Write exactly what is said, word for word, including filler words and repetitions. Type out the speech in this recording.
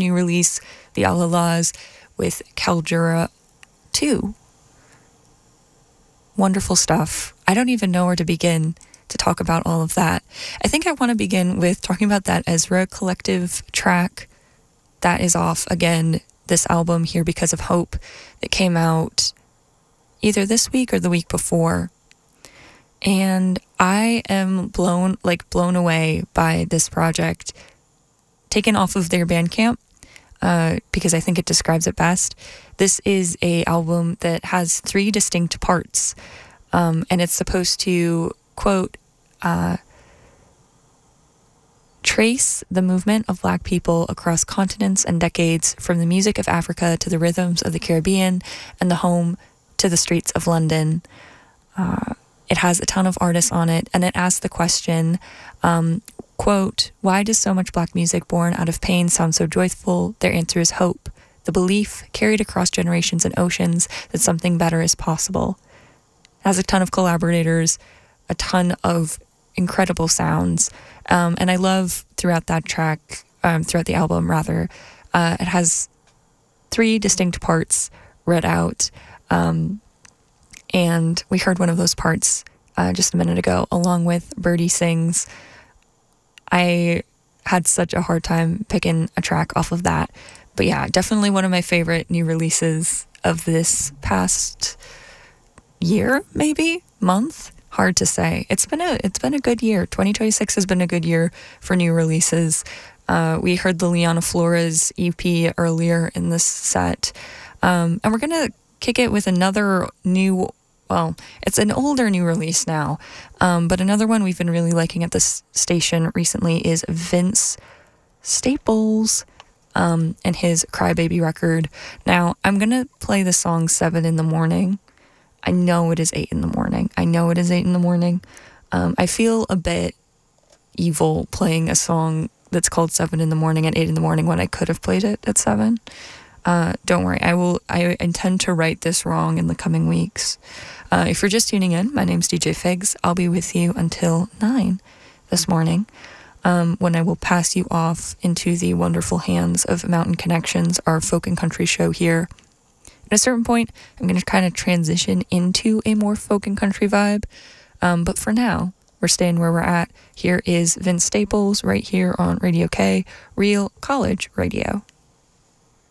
new release, the Alalas with Caldura two. Wonderful stuff. I don't even know where to begin to talk about all of that. I think I want to begin with talking about that Ezra Collective track that is off again this album, Here Because of Hope, that came out either this week or the week before. And I am blown, like blown away by this project, taken off of their Bandcamp, uh, because I think it describes it best. This is a album that has three distinct parts, um, and it's supposed to, quote, uh, trace the movement of Black people across continents and decades, from the music of Africa to the rhythms of the Caribbean and the home to the streets of London. Uh, it has a ton of artists on it, and it asks the question, um, quote, why does so much Black music born out of pain sound so joyful? Their answer is hope, the belief carried across generations and oceans that something better is possible. It has a ton of collaborators, a ton of incredible sounds, um, and I love throughout that track, um, throughout the album rather, uh, it has three distinct parts read out, um, and we heard one of those parts uh, just a minute ago, along with Birdie Sings. I had such a hard time picking a track off of that, but yeah, definitely one of my favorite new releases of this past year, maybe month. Hard to say. It's been a it's been a good year. twenty twenty-six has been a good year for new releases. Uh, we heard the Liana Flores E P earlier in this set, um, and we're gonna kick it with another new. Well, it's an older new release now, um, but another one we've been really liking at this station recently is Vince Staples um, and his Crybaby record. Now, I'm gonna play the song Seven in the Morning. I know it is eight in the morning. I know it is eight in the morning. Um, I feel a bit evil playing a song that's called Seven in the Morning at eight in the morning when I could have played it at seven. Uh, don't worry. I will. I intend to right this wrong in the coming weeks. Uh, if you're just tuning in, my name's D J Figs. I'll be with you until nine this morning, um, when I will pass you off into the wonderful hands of Mountain Connections, our folk and country show here. At a certain point, I'm going to kind of transition into a more folk and country vibe. Um, but for now, we're staying where we're at. Here is Vince Staples right here on Radio K, Real College Radio.